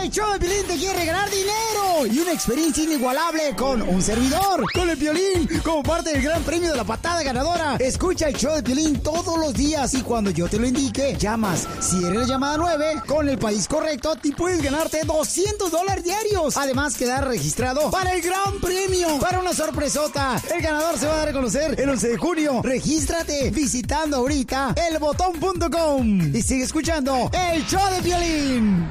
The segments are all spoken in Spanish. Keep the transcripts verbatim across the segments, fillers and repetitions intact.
El show de Piolín te quiere regalar dinero y una experiencia inigualable con un servidor, con el Piolín, como parte del gran premio de la patada ganadora. Escucha el show de Piolín todos los días y cuando yo te lo indique, llamas. Si eres la llamada nueve, con el país correcto, te puedes ganarte doscientos dólares diarios. Además, quedar registrado para el gran premio, para una sorpresota. El ganador se va a dar a conocer el once de junio. Regístrate visitando ahorita el botón punto com y sigue escuchando el show de Piolín.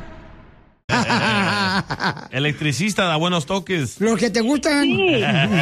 Electricista da buenos toques. Los que te gustan. Sí.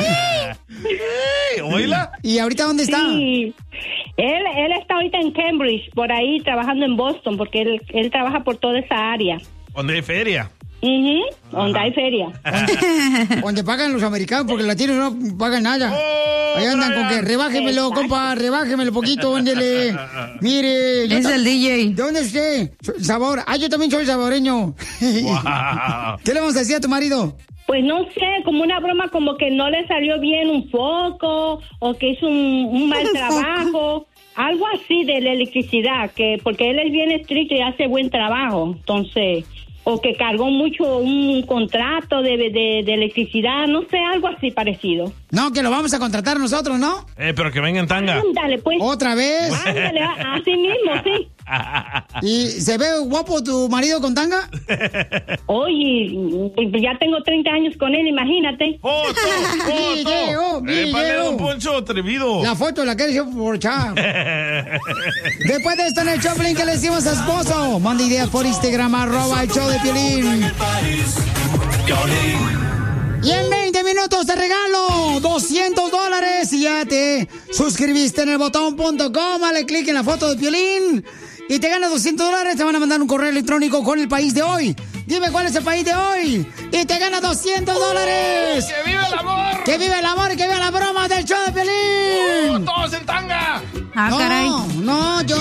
¿Oíla? ¿Y ahorita dónde está? Sí. Él, él está ahorita en Cambridge, por ahí, trabajando en Boston, porque él, él trabaja por toda esa área. ¿Dónde hay feria? Uh-huh. Donde hay feria. Donde, donde pagan los americanos, porque los latinos no pagan nada. Oh, Ahí andan con que rebájemelo, Exacto. compa, rebájemelo poquito, óndele. Mire. Es el D J. ¿De dónde es usted? So- Sabor. Ah, yo también soy saboreño. Wow. ¿Qué le vamos a decir a tu marido? Pues no sé, como una broma, como que no le salió bien un foco, o que hizo un, un mal Un trabajo. Algo así de la electricidad, que porque él es bien estricto y hace buen trabajo. Entonces... o que cargó mucho un contrato de, de, de electricidad, no sé, algo así parecido. No, que lo vamos a contratar nosotros, ¿no? Eh, pero que venga en tanga. Ándale, pues. ¿Otra vez? Ándale, a- así mismo, sí. ¿Y se ve guapo tu marido con tanga? Oye, pues ya tengo treinta años con él, imagínate. ¡Foto! Video, ¡Foto! ¡Eh, pale, video. don Poncho, atrevido! La foto la quieres yo por chat. Después de esto en el Choplin, ¿qué le decimos a esposo? Manda ideas por Instagram, arroba el show de Piolín. Y en veinte minutos te regalo doscientos dólares y ya te suscribiste en el botón punto com, dale clic en la foto de Piolín y te ganas doscientos dólares, te van a mandar un correo electrónico con el país de hoy. Dime cuál es el país de hoy y te ganas doscientos dólares. ¡Que viva el amor! ¡Que viva el amor y que viva la broma del show de Piolín! ¡Todos en tanga! Ah, no, caray. no, yo